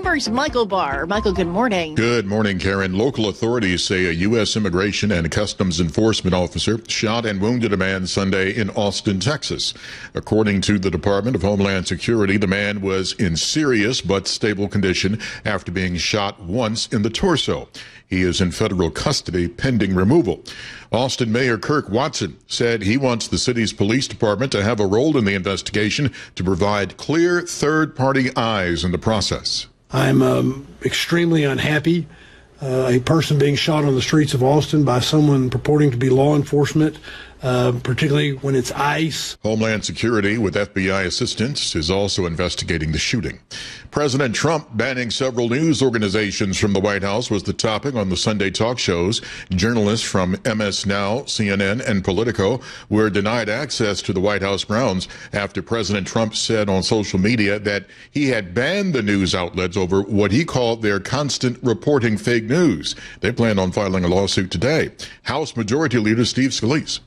Bloomberg's Michael Barr. Michael, good morning. Good morning, Karen. Local authorities say a U.S. Immigration and Customs Enforcement officer shot and wounded a man Sunday in Austin, Texas. According to the Department of Homeland Security, the man was in serious but stable condition after being shot once in the torso. He is in federal custody pending removal. Austin Mayor Kirk Watson said he wants the city's police department to have a role in the investigation to provide clear third-party eyes in the process. I'm extremely unhappy. A person being shot on the streets of Austin by someone purporting to be law enforcement, particularly when it's ICE. Homeland Security, with FBI assistance, is also investigating the shooting. President Trump banning several news organizations from the White House was the topic on the Sunday talk shows. Journalists from MS Now, CNN, and Politico were denied access to the White House grounds after President Trump said on social media that he had banned the news outlets over what he called their constant reporting fake news. They plan on filing a lawsuit today. House Majority Leader Steve Scalise.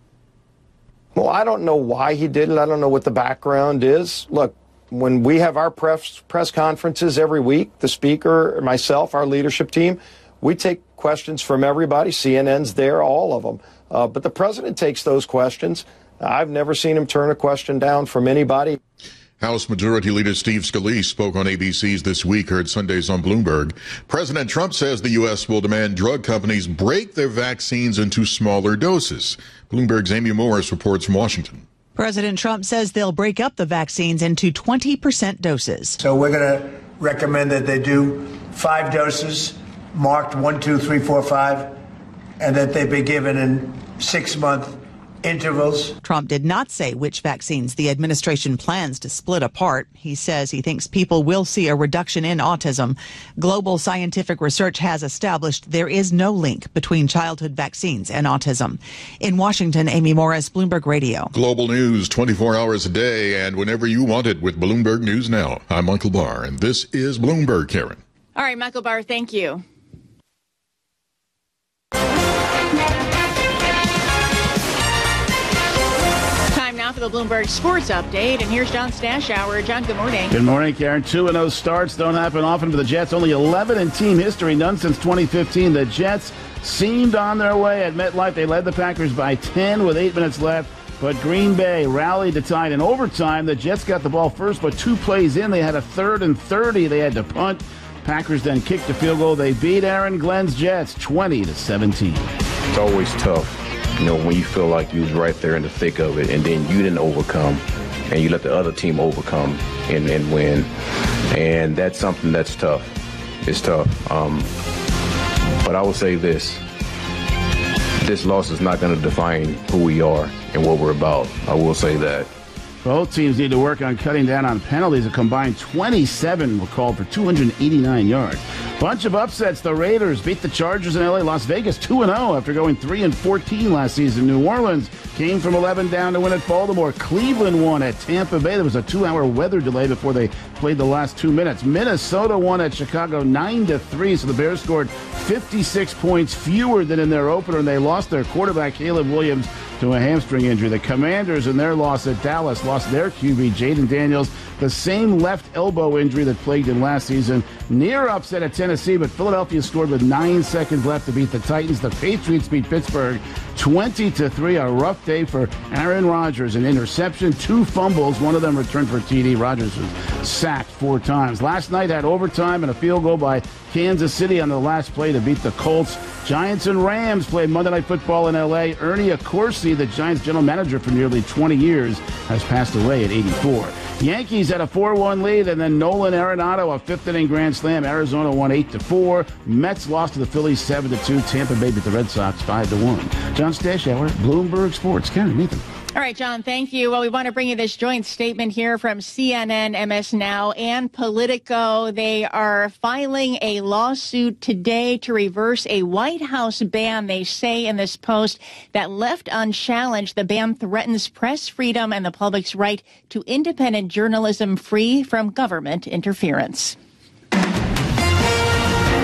Well, I don't know why he did it. I don't know what the background is. Look, when we have our press conferences every week, the speaker, myself, our leadership team, we take questions from everybody. CNN's there, all of them. But the president takes those questions. I've never seen him turn a question down from anybody. House Majority Leader Steve Scalise spoke on ABC's This Week, heard Sundays on Bloomberg. President Trump says the U.S. will demand drug companies break their vaccines into smaller doses. Bloomberg's Amy Morris reports from Washington. President Trump says they'll break up the vaccines into 20% doses. So we're going to recommend that they do 5 doses, marked 1, 2, 3, 4, 5, and that they be given in 6-month intervals. Trump did not say which vaccines the administration plans to split apart. He says he thinks people will see a reduction in autism. Global scientific research has established there is no link between childhood vaccines and autism. In Washington, Amy Morris, Bloomberg Radio. Global news 24 hours a day and whenever you want it with Bloomberg News Now. I'm Michael Barr, and this is Bloomberg, Karen. All right, Michael Barr, thank you. Now for the Bloomberg Sports Update, and here's John Stashower. John, good morning. Good morning, Karen. 2-0 starts don't happen often for the Jets. Only 11 in team history, none since 2015. The Jets seemed on their way at MetLife. They led the Packers by 10 with 8 minutes left, but Green Bay rallied to tie it in overtime. The Jets got the ball first, but 2 plays in, they had a 3rd and 30. They had to punt. Packers then kicked the field goal. They beat Aaron Glenn's Jets 20-17. It's always tough. You know, when you feel like you was right there in the thick of it, and then you didn't overcome, and you let the other team overcome and win. And that's something that's tough. It's tough. But I will say this. This loss is not going to define who we are and what we're about. I will say that. Both teams need to work on cutting down on penalties. A combined 27 were called for 289 yards. Bunch of upsets. The Raiders beat the Chargers in L.A. Las Vegas 2-0 after going 3-14 last season. New Orleans came from 11 down to win at Baltimore. Cleveland won at Tampa Bay. There was a 2-hour weather delay before they played the last 2 minutes. Minnesota won at Chicago 9-3, so the Bears scored 56 points fewer than in their opener, and they lost their quarterback, Caleb Williams, to a hamstring injury. The Commanders, in their loss at Dallas, lost their QB, Jaden Daniels, the same left elbow injury that plagued him last season. Near upset at Tennessee, but Philadelphia scored with 9 seconds left to beat the Titans. The Patriots beat Pittsburgh 20-3. A rough day for Aaron Rodgers. An interception, 2 fumbles. One of them returned for TD. Rodgers was sacked 4 times. Last night had overtime and a field goal by Kansas City on the last play to beat the Colts. Giants and Rams played Monday Night Football in L.A. Ernie Accorsi, the Giants general manager for nearly 20 years, has passed away at 84. Yankees had a 4-1 lead, and then Nolan Arenado, a 5th-inning grand slam. Arizona won 8-4. Mets lost to the Phillies 7-2. Tampa Bay beat the Red Sox 5-1. John Stashower, Bloomberg Sports. Karen, Nathan. All right, John, thank you. Well, we want to bring you this joint statement here from CNN, MS Now, and Politico. They are filing a lawsuit today to reverse a White House ban, they say in this post, that left unchallenged. The ban threatens press freedom and the public's right to independent journalism free from government interference.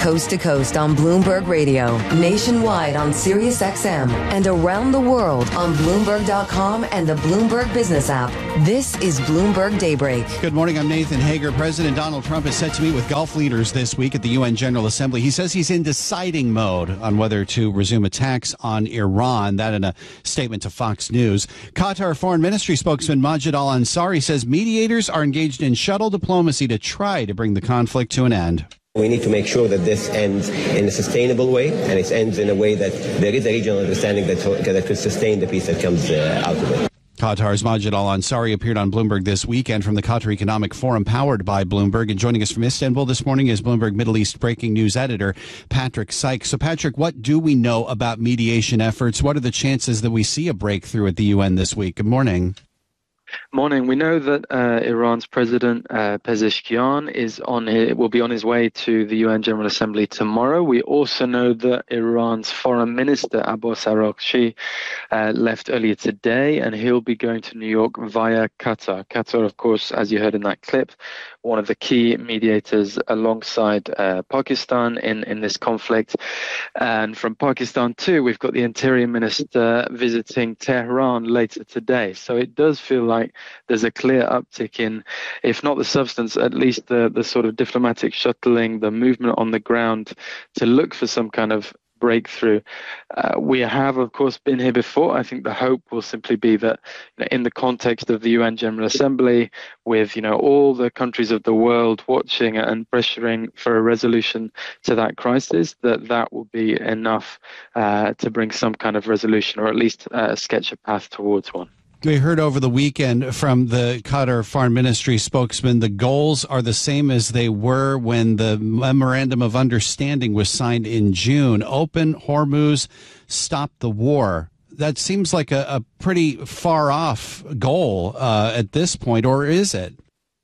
Coast to coast on Bloomberg Radio, nationwide on Sirius XM, and around the world on Bloomberg.com and the Bloomberg Business app. This is Bloomberg Daybreak. Good morning. I'm Nathan Hager. President Donald Trump is set to meet with Gulf leaders this week at the UN General Assembly. He says he's in deciding mode on whether to resume attacks on Iran. That in a statement to Fox News. Qatar Foreign Ministry spokesman Majid Al-Ansari says mediators are engaged in shuttle diplomacy to try to bring the conflict to an end. We need to make sure that this ends in a sustainable way, and it ends in a way that there is a regional understanding that could sustain the peace that comes out of it. Qatar's Majid Al-Ansari appeared on Bloomberg this weekend from the Qatar Economic Forum powered by Bloomberg. And joining us from Istanbul this morning is Bloomberg Middle East breaking news editor Patrick Sykes. So, Patrick, what do we know about mediation efforts? What are the chances that we see a breakthrough at the UN this week? Good morning. Morning. We know that Iran's president Pezeshkian will be on his way to the UN General Assembly tomorrow. We also know that Iran's foreign minister Abbas Araghchi left earlier today, and he'll be going to New York via Qatar. Qatar, of course, as you heard in that clip, one of the key mediators alongside Pakistan in this conflict. And from Pakistan too, we've got the Interior Minister visiting Tehran later today. So it does feel like there's a clear uptick in, if not the substance, at least the sort of diplomatic shuttling, the movement on the ground to look for some kind of breakthrough. We have, of course, been here before. I think the hope will simply be that in the context of the UN General Assembly, with all the countries of the world watching and pressuring for a resolution to that crisis, that will be enough to bring some kind of resolution, or at least sketch a path towards one. We heard over the weekend from the Qatar Foreign Ministry spokesman, the goals are the same as they were when the Memorandum of Understanding was signed in June. Open Hormuz, stop the war. That seems like a pretty far off goal at this point, or is it?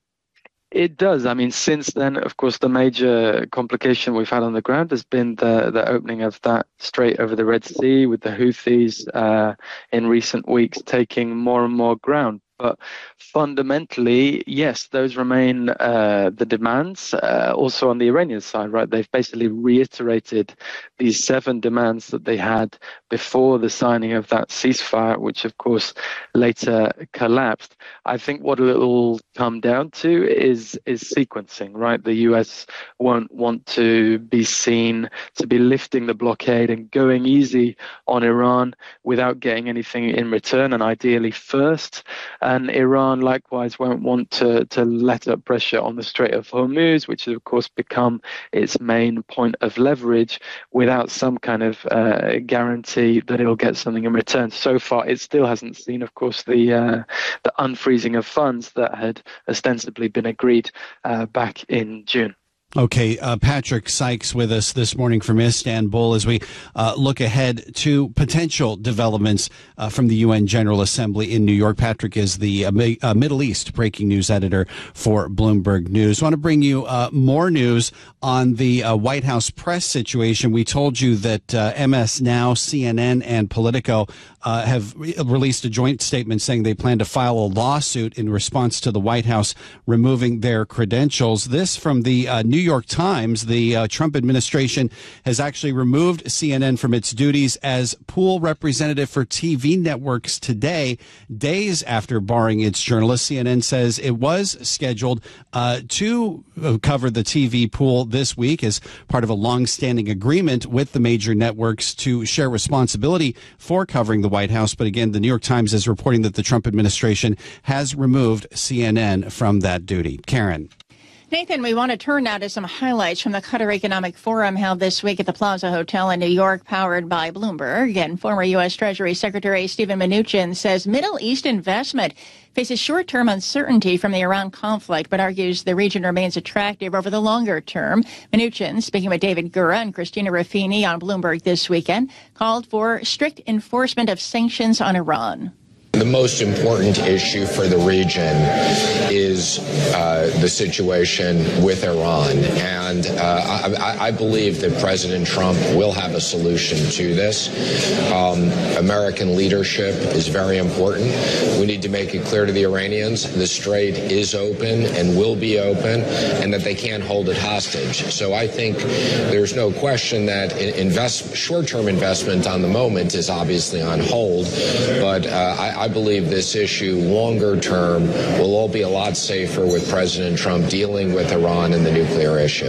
It does. I mean, since then, of course, the major complication we've had on the ground has been the opening of that strait over the Red Sea, with the Houthis in recent weeks taking more and more ground. But fundamentally, yes, those remain the demands. Also on the Iranian side, right? They've basically reiterated these 7 demands that they had before the signing of that ceasefire, which of course later collapsed. I think what it'll come down to is sequencing, right? The US won't want to be seen to be lifting the blockade and going easy on Iran without getting anything in return, and ideally first. And Iran likewise won't want to let up pressure on the Strait of Hormuz, which has of course become its main point of leverage, without some kind of guarantee that it'll get something in return. So far, it still hasn't seen, of course, the unfreezing of funds that had ostensibly been agreed back in June. Okay, Patrick Sykes with us this morning from Istanbul as we look ahead to potential developments from the UN General Assembly in New York. Patrick is the Middle East breaking news editor for Bloomberg News. I want to bring you more news on the White House press situation. We told you that MS Now, CNN, and Politico have released a joint statement saying they plan to file a lawsuit in response to the White House removing their credentials. This from the New York Times. The Trump administration has actually removed CNN from its duties as pool representative for TV networks today, days after barring its journalists. CNN says it was scheduled to cover the TV pool this week as part of a long-standing agreement with the major networks to share responsibility for covering the White House. But again, the New York Times is reporting that the Trump administration has removed CNN from that duty. Karen. Nathan, we want to turn now to some highlights from the Qatar Economic Forum held this week at the Plaza Hotel in New York, powered by Bloomberg. And former U.S. Treasury Secretary Steven Mnuchin says Middle East investment faces short-term uncertainty from the Iran conflict, but argues the region remains attractive over the longer term. Mnuchin, speaking with David Gura and Christina Ruffini on Bloomberg this weekend, called for strict enforcement of sanctions on Iran. The most important issue for the region is the situation with Iran. And I believe that President Trump will have a solution to this. American leadership is very important. We need to make it clear to the Iranians the strait is open and will be open, and that they can't hold it hostage. So I think there's no question that short-term investment on the moment is obviously on hold, but I believe this issue, longer term, will all be a lot safer with President Trump dealing with Iran and the nuclear issue.